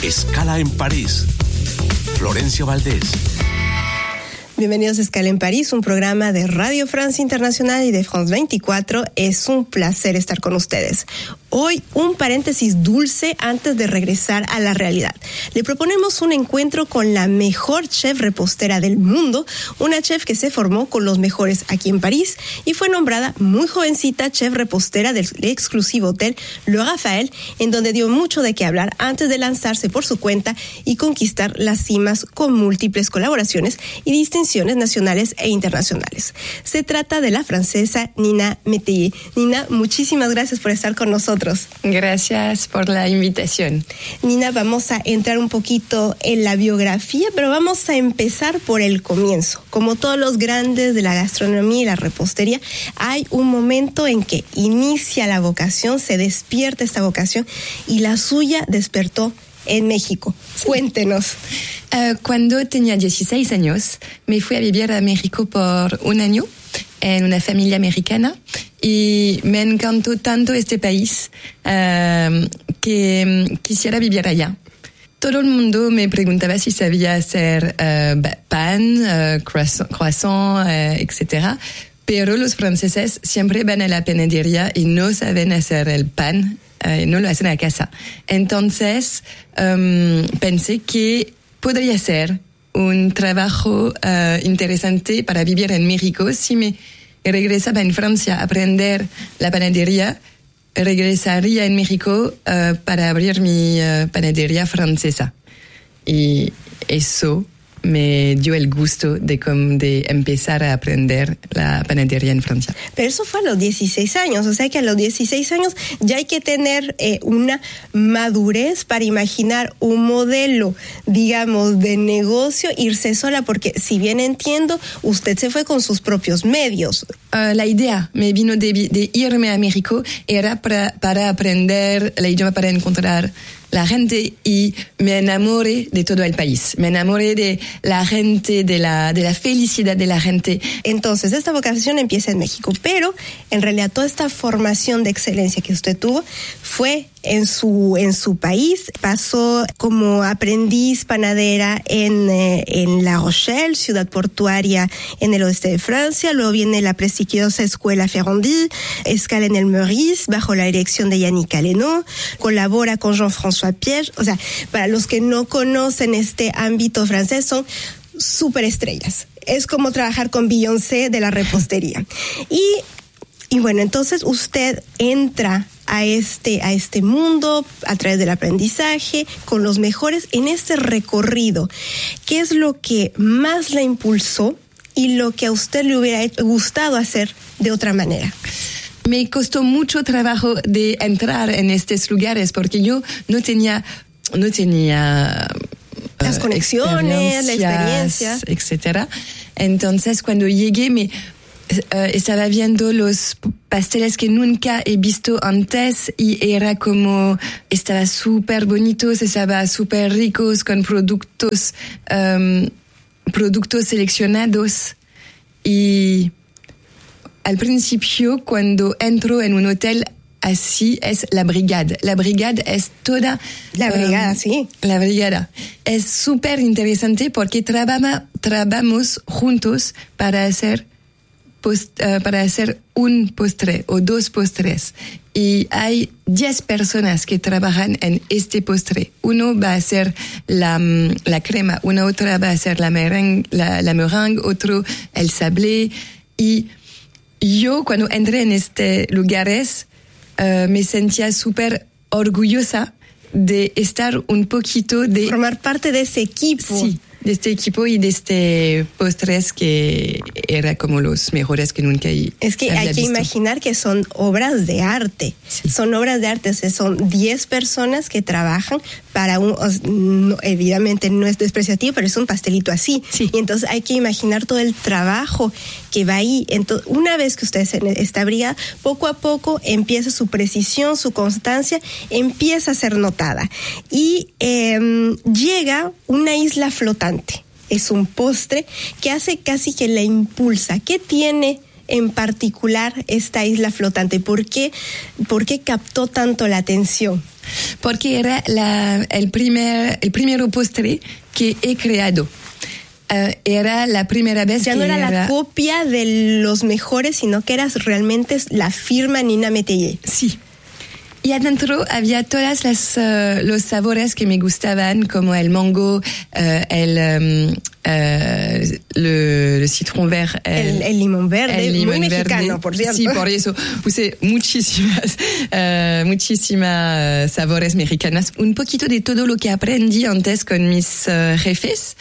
Escala en París. Florencia Valdés. Bienvenidos a Escala en París, un programa de Radio France Internacional y de France 24. Es un placer estar con ustedes. Hoy, un paréntesis dulce antes de regresar a la realidad. Le proponemos un encuentro con la mejor chef repostera del mundo, una chef que se formó con los mejores aquí en París y fue nombrada muy jovencita chef repostera del exclusivo hotel Le Raphael, en donde dio mucho de qué hablar antes de lanzarse por su cuenta y conquistar las cimas con múltiples colaboraciones y distinciones nacionales e internacionales. Se trata de la francesa Nina Métayer. Nina, muchísimas gracias por estar con nosotros. Gracias por la invitación. Nina, vamos a entrar un poquito en la biografía, pero vamos a empezar por el comienzo. Como todos los grandes de la gastronomía y la repostería, hay un momento en que inicia la vocación, se despierta esta vocación y la suya despertó en México. Sí. Cuéntenos. Cuando tenía 16 años, me fui a vivir a México por un año en una familia americana y me encantó tanto este país que quisiera vivir allá. Todo el mundo me preguntaba si sabía hacer pan, croissant, etc. Pero los franceses siempre van a la panadería y no saben hacer el pan, no lo hacen a casa. Entonces pensé que podría ser un trabajo interesante para vivir en México. Si me regresaba en Francia a aprender la panadería, regresaría en México para abrir mi panadería francesa. Y eso me dio el gusto de empezar a aprender la panadería en Francia. Pero eso fue a los 16 años, o sea que a los 16 años ya hay que tener una madurez para imaginar un modelo, digamos, de negocio, irse sola, porque si bien entiendo, usted se fue con sus propios medios. La idea me vino de irme a México, era para aprender el idioma, para encontrar la gente, y me enamoré de todo el país. Me enamoré de la gente, de la felicidad de la gente. Entonces, esta vocación empieza en México, pero en realidad toda esta formación de excelencia que usted tuvo fue en su país. Pasó como aprendiz panadera en La Rochelle, ciudad portuaria en el oeste de Francia. Luego viene la prestigiosa escuela Ferrandi, escala en el Meurice, bajo la dirección de Yannick Aleno. Colabora con Jean-François Piège. O sea, para los que no conocen este ámbito francés, son superestrellas. Es como trabajar con Beyoncé de la repostería. Y bueno, entonces usted entra a este mundo a través del aprendizaje con los mejores en este recorrido. ¿Qué es lo que más la impulsó y lo que a usted le hubiera gustado hacer de otra manera? Me costó mucho trabajo de entrar en estos lugares porque yo no tenía las conexiones, la experiencia, etcétera. Entonces, cuando llegué, estaba viendo los pasteles que nunca he visto antes y estaba súper bonitos, estaba súper ricos con productos seleccionados. Y al principio, cuando entro en un hotel así, es la brigada. La brigada es toda... La brigada, sí. La brigada. Es súper interesante porque trabajamos juntos para hacer un postre o dos postres. Y hay 10 personas que trabajan en este postre. Uno va a hacer la crema, una otra va a hacer la meringue, otro el sablé. Y yo, cuando entré en estos lugares, me sentía súper orgullosa de estar un poquito de... Formar parte de ese equipo. Sí, de este equipo y de este postres que era como los mejores que nunca había visto. Es que hay que imaginar que son obras de arte. Sí. Son obras de arte, o sea, son 10 personas que trabajan para evidentemente no es despreciativo, pero es un pastelito así. Sí. Y entonces hay que imaginar todo el trabajo que va ahí. Entonces, una vez que usted está brigada, poco a poco empieza su precisión, su constancia, empieza a ser notada. Y llega una isla flotante. Es un postre que hace casi que la impulsa. ¿Qué tiene en particular esta isla flotante? ¿Por qué captó tanto la atención? porque era el primer postre que he creado. Era la primera vez ya que no era la copia de los mejores, sino que eras realmente la firma Nina Métayer. Sí. Y adentro había todas los sabores que me gustaban, como el mango, le citron vert. El limón verde, muy mexicano, por cierto. Sí, por eso puse muchísimas sabores mexicanas. Un poquito de todo lo que aprendí antes con mis jefes.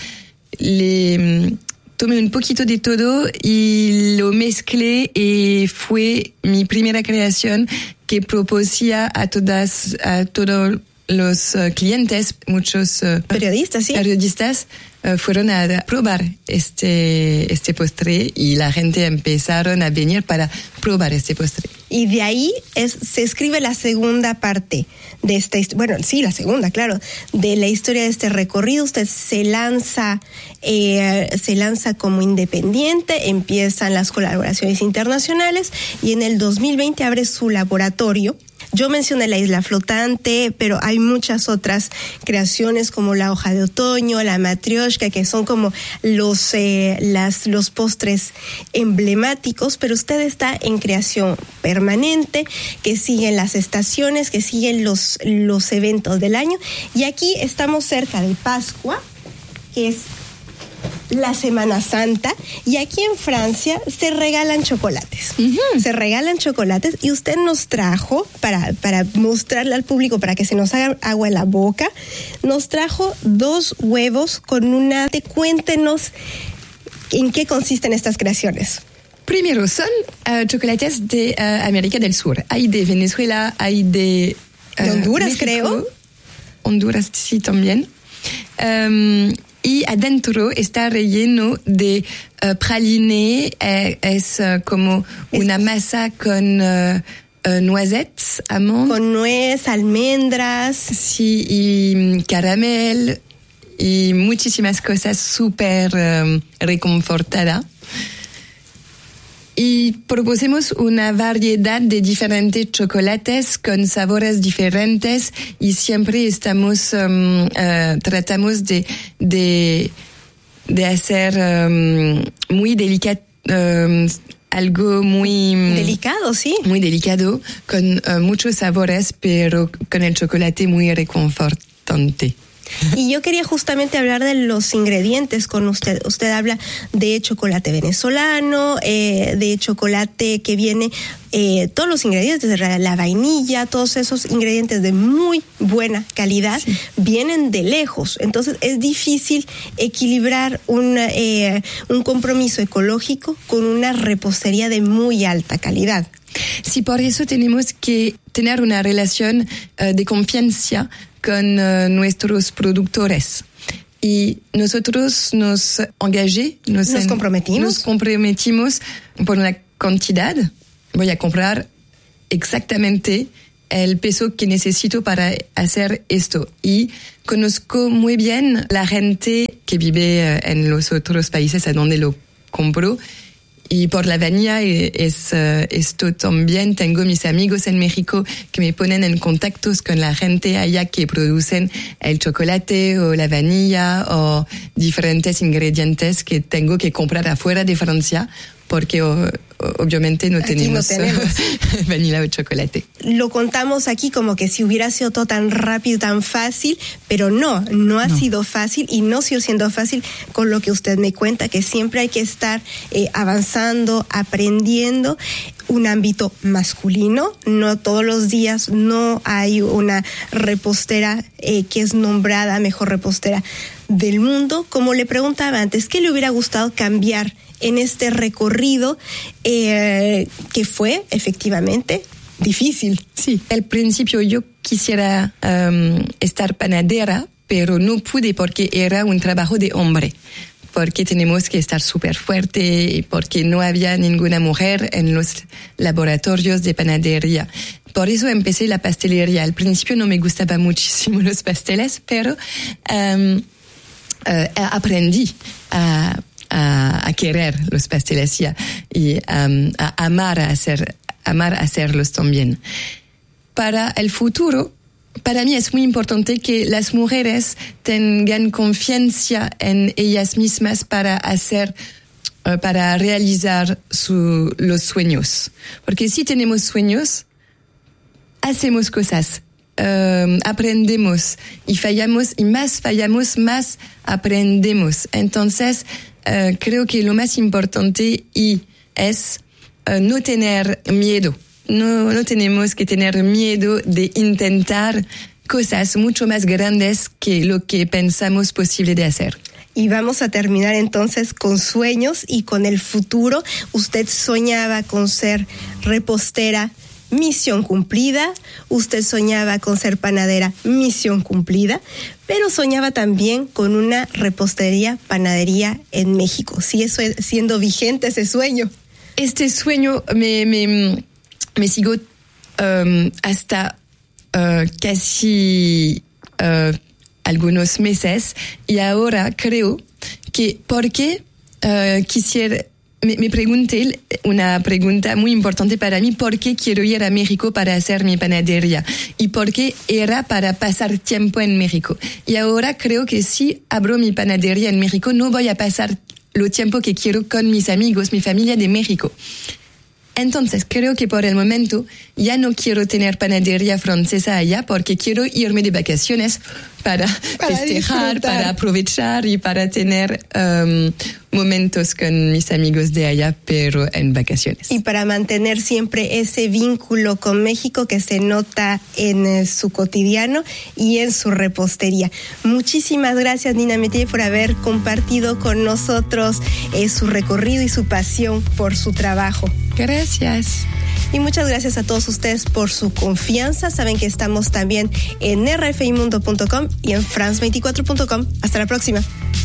Tomé un poquito de todo y lo mezclé y fue mi primera creación que proponía a todos los clientes, muchos periodistas fueron a probar este postre y la gente empezaron a venir para probar este postre. Y de ahí se escribe la segunda parte de esta historia, la segunda, claro, de la historia de este recorrido. Usted se lanza como independiente, empiezan las colaboraciones internacionales y en el 2020 abre su laboratorio. Yo mencioné la isla flotante, pero hay muchas otras creaciones como la hoja de otoño, la matrioshka, que son como los postres emblemáticos, pero usted está en creación permanente, que siguen las estaciones, que siguen los eventos del año. Y aquí estamos cerca de Pascua, que es la Semana Santa, y aquí en Francia se regalan chocolates. Uh-huh. Se regalan chocolates y usted nos trajo, para mostrarle al público, para que se nos haga agua en la boca, nos trajo 2 huevos con una... Cuéntenos en qué consisten estas creaciones. Primero, son chocolates de América del Sur. Hay de Venezuela, hay de Honduras, México, creo. Honduras, sí, también. Y adentro está relleno de praliné, es como una masa con nueces, almendras. Con nuez, almendras. Sí, y caramel y muchísimas cosas súper reconfortadas. Y propusimos una variedad de diferentes chocolates con sabores diferentes y siempre tratamos de hacer muy delicado, algo muy... Delicado, sí. Muy delicado, con muchos sabores, pero con el chocolate muy reconfortante. Y yo quería justamente hablar de los ingredientes con usted. Usted habla de chocolate venezolano, de chocolate que viene, todos los ingredientes, la vainilla, todos esos ingredientes de muy buena calidad, sí, vienen de lejos. Entonces es difícil equilibrar un compromiso ecológico con una repostería de muy alta calidad. Sí, por eso tenemos que tener una relación de confianza con nuestros productores. Y nosotros nos comprometimos por una cantidad. Voy a comprar exactamente el peso que necesito para hacer esto. Y conozco muy bien la gente que vive en los otros países a donde lo compro. Y por la vainilla esto también. Tengo mis amigos en México que me ponen en contactos con la gente allá que producen el chocolate o la vainilla o diferentes ingredientes que tengo que comprar afuera de Francia porque obviamente no tenemos vainilla o chocolate. Lo contamos aquí como que si hubiera sido todo tan rápido, tan fácil, pero no ha sido fácil y no sigue siendo fácil con lo que usted me cuenta, que siempre hay que estar avanzando, aprendiendo. Un ámbito masculino, no todos los días no hay una repostera que es nombrada mejor repostera del mundo. Como le preguntaba antes, ¿qué le hubiera gustado cambiar en este recorrido que fue efectivamente difícil? Sí, al principio yo quisiera estar panadera, pero no pude porque era un trabajo de hombre. Porque tenemos que estar súper fuerte y porque no había ninguna mujer en los laboratorios de panadería. Por eso empecé la pastelería. Al principio no me gustaban muchísimo los pasteles, pero aprendí a querer los pasteles y a amar hacerlos también. Para el futuro, para mí es muy importante que las mujeres tengan confianza en ellas mismas para realizar los sueños. Porque si tenemos sueños, hacemos cosas, aprendemos y fallamos, y más fallamos, más aprendemos. Entonces, creo que lo más importante es no tener miedo. No tenemos que tener miedo de intentar cosas mucho más grandes que lo que pensamos posible de hacer. Y vamos a terminar entonces con sueños y con el futuro. Usted soñaba con ser repostera, misión cumplida. Usted soñaba con ser panadera, misión cumplida. Pero soñaba también con una repostería, panadería en México. ¿Sigue siendo vigente ese sueño? Este sueño me sigo hasta casi algunos meses, y ahora creo que porque quisiera, me pregunté una pregunta muy importante para mí: ¿por qué quiero ir a México para hacer mi panadería? Y por qué era para pasar tiempo en México. Y ahora creo que si abro mi panadería en México, no voy a pasar lo tiempo que quiero con mis amigos, mi familia de México. Entonces, creo que por el momento ya no quiero tener panadería francesa allá, porque quiero irme de vacaciones para festejar, disfrutar, para aprovechar y para tener momentos con mis amigos de allá, pero en vacaciones. Y para mantener siempre ese vínculo con México que se nota en su cotidiano y en su repostería. Muchísimas gracias, Nina Métier, por haber compartido con nosotros su recorrido y su pasión por su trabajo. Gracias. Y muchas gracias a todos ustedes por su confianza. Saben que estamos también en rfimundo.com y en france24.com. Hasta la próxima.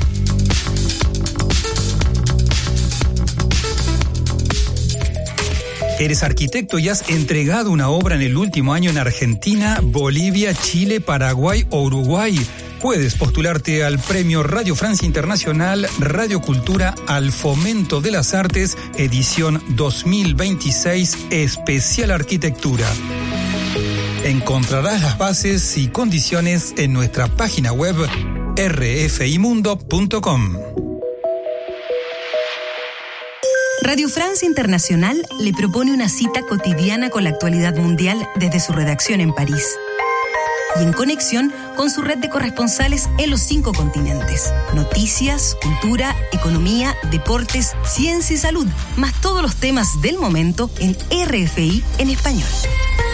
Eres arquitecto y has entregado una obra en el último año en Argentina, Bolivia, Chile, Paraguay o Uruguay. Puedes postularte al Premio Radio Francia Internacional Radio Cultura al Fomento de las Artes, edición 2026, especial arquitectura. Encontrarás las bases y condiciones en nuestra página web rfimundo.com. Radio Francia Internacional le propone una cita cotidiana con la actualidad mundial desde su redacción en París y en conexión con su red de corresponsales en los 5 continentes. Noticias, cultura, economía, deportes, ciencia y salud, más todos los temas del momento en RFI en español.